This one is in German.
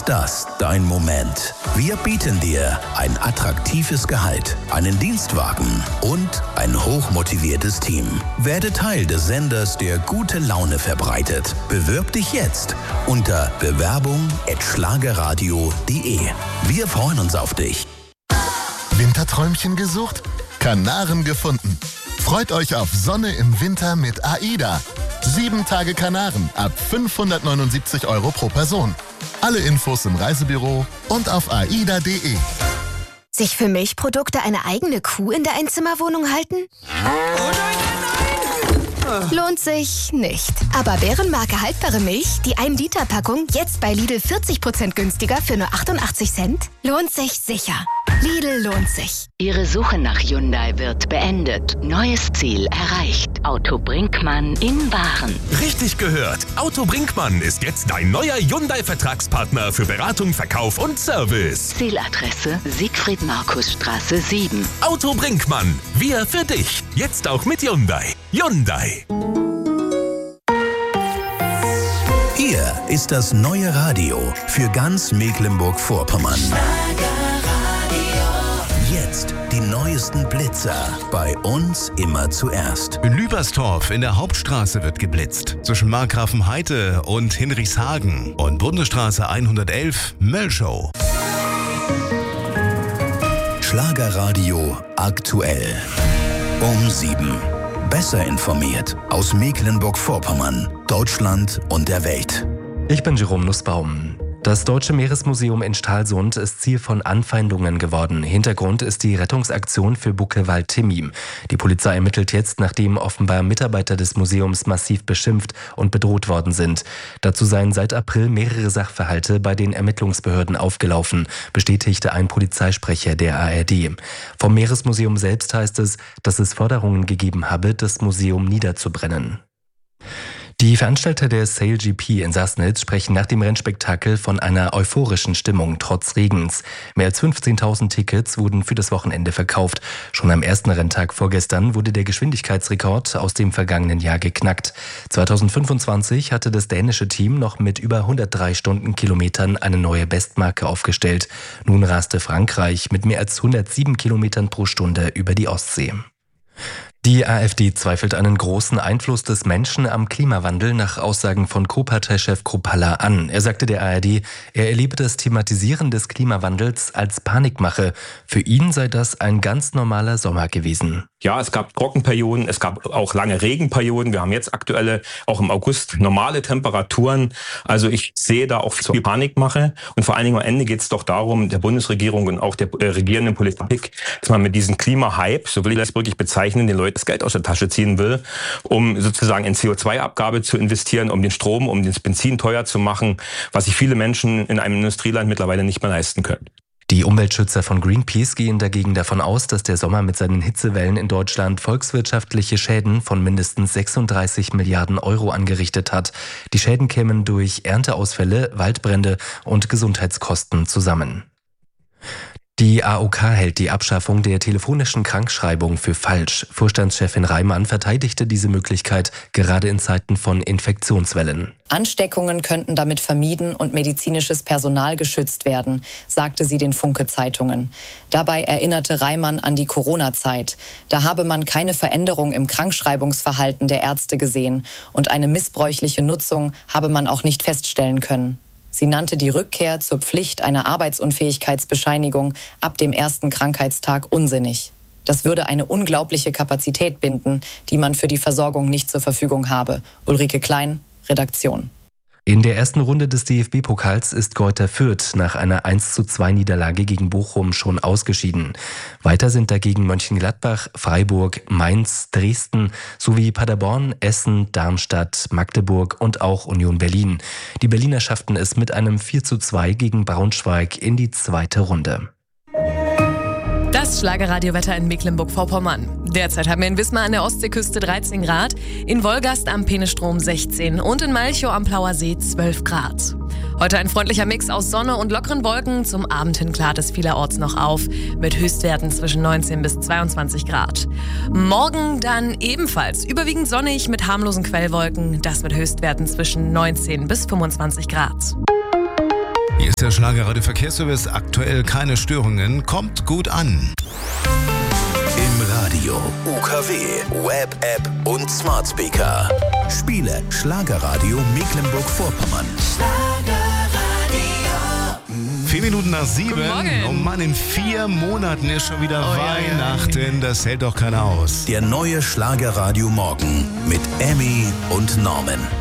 das dein Moment? Wir bieten dir ein attraktives Gehalt, einen Dienstwagen und ein hochmotiviertes Team. Werde Teil des Senders, der gute Laune verbreitet. Bewirb dich jetzt unter bewerbung@schlagerradio.de. Wir freuen uns auf dich. Winterträumchen gesucht? Kanaren gefunden. Freut euch auf Sonne im Winter mit AIDA. 7 Tage Kanaren ab 579 € pro Person. Alle Infos im Reisebüro und auf aida.de. Sich für Milchprodukte eine eigene Kuh in der Einzimmerwohnung halten? Lohnt sich nicht. Aber Bärenmarke haltbare Milch, die 1-Liter-Packung, jetzt bei Lidl 40% günstiger für nur 88 Cent? Lohnt sich sicher. Lidl lohnt sich. Ihre Suche nach Hyundai wird beendet. Neues Ziel erreicht. Auto Brinkmann in Waren. Richtig gehört. Auto Brinkmann ist jetzt dein neuer Hyundai-Vertragspartner für Beratung, Verkauf und Service. Zieladresse Siegfried-Markus-Straße 7. Auto Brinkmann. Wir für dich. Jetzt auch mit Hyundai. Hyundai. Hier ist das neue Radio für ganz Mecklenburg-Vorpommern. Jetzt die neuesten Blitzer. Bei uns immer zuerst. In Lübersdorf in der Hauptstraße wird geblitzt. Zwischen Markgrafenheide und Hinrichshagen. Und Bundesstraße 111 Möllschow. Schlagerradio aktuell. Um 7. Besser informiert aus Mecklenburg-Vorpommern, Deutschland und der Welt. Ich bin Jerome Nussbaum. Das Deutsche Meeresmuseum in Stralsund ist Ziel von Anfeindungen geworden. Hintergrund ist die Rettungsaktion für Buckelwald-Timim. Die Polizei ermittelt jetzt, nachdem offenbar Mitarbeiter des Museums massiv beschimpft und bedroht worden sind. Dazu seien seit April mehrere Sachverhalte bei den Ermittlungsbehörden aufgelaufen, bestätigte ein Polizeisprecher der ARD. Vom Meeresmuseum selbst heißt es, dass es Forderungen gegeben habe, das Museum niederzubrennen. Die Veranstalter der SailGP in Sassnitz sprechen nach dem Rennspektakel von einer euphorischen Stimmung trotz Regens. Mehr als 15.000 Tickets wurden für das Wochenende verkauft. Schon am ersten Renntag vorgestern wurde der Geschwindigkeitsrekord aus dem vergangenen Jahr geknackt. 2025 hatte das dänische Team noch mit über 103 Stundenkilometern eine neue Bestmarke aufgestellt. Nun raste Frankreich mit mehr als 107 Kilometern pro Stunde über die Ostsee. Die AfD zweifelt einen großen Einfluss des Menschen am Klimawandel nach Aussagen von Co-Parteichef Kruppalla an. Er sagte der ARD, er erlebe das Thematisieren des Klimawandels als Panikmache. Für ihn sei das ein ganz normaler Sommer gewesen. Ja, es gab Trockenperioden, es gab auch lange Regenperioden. Wir haben jetzt aktuelle, auch im August, normale Temperaturen. Also ich sehe da auch viel Panikmache. Und vor allen Dingen am Ende geht es doch darum, der Bundesregierung und auch der regierenden Politik, dass man mit diesem Klimahype, so will ich das wirklich bezeichnen, den Leuten das Geld aus der Tasche ziehen will, um sozusagen in CO2-Abgabe zu investieren, um den Strom, um das Benzin teuer zu machen, was sich viele Menschen in einem Industrieland mittlerweile nicht mehr leisten können. Die Umweltschützer von Greenpeace gehen dagegen davon aus, dass der Sommer mit seinen Hitzewellen in Deutschland volkswirtschaftliche Schäden von mindestens 36 Milliarden € angerichtet hat. Die Schäden kämen durch Ernteausfälle, Waldbrände und Gesundheitskosten zusammen. Die AOK hält die Abschaffung der telefonischen Krankschreibung für falsch. Vorstandschefin Reimann verteidigte diese Möglichkeit gerade in Zeiten von Infektionswellen. Ansteckungen könnten damit vermieden und medizinisches Personal geschützt werden, sagte sie den Funke-Zeitungen. Dabei erinnerte Reimann an die Corona-Zeit. Da habe man keine Veränderung im Krankschreibungsverhalten der Ärzte gesehen und eine missbräuchliche Nutzung habe man auch nicht feststellen können. Sie nannte die Rückkehr zur Pflicht einer Arbeitsunfähigkeitsbescheinigung ab dem ersten Krankheitstag unsinnig. Das würde eine unglaubliche Kapazität binden, die man für die Versorgung nicht zur Verfügung habe. Ulrike Klein, Redaktion. In der ersten Runde des DFB-Pokals ist Greuther Fürth nach einer 1:2-Niederlage gegen Bochum schon ausgeschieden. Weiter sind dagegen Mönchengladbach, Freiburg, Mainz, Dresden sowie Paderborn, Essen, Darmstadt, Magdeburg und auch Union Berlin. Die Berliner schafften es mit einem 4:2 gegen Braunschweig in die zweite Runde. Das Schlagerradiowetter in Mecklenburg-Vorpommern. Derzeit haben wir in Wismar an der Ostseeküste 13 Grad, in Wolgast am Peenestrom 16 und in Malchow am Plauer See 12 Grad. Heute ein freundlicher Mix aus Sonne und lockeren Wolken. Zum Abend hin klart es vielerorts noch auf, mit Höchstwerten zwischen 19 bis 22 Grad. Morgen dann ebenfalls überwiegend sonnig mit harmlosen Quellwolken, das mit Höchstwerten zwischen 19 bis 25 Grad. Hier ist der Schlagerradio Verkehrsservice. Aktuell keine Störungen. Kommt gut an. Im Radio, UKW, Web, App und Smart Speaker. Spiele Schlagerradio Mecklenburg-Vorpommern. 4 Minuten nach 7. Guten Morgen. Oh Mann, in 4 Monaten ist schon wieder Weihnachten. Das hält doch keiner aus. Der neue Schlagerradio Morgen mit Emmy und Norman.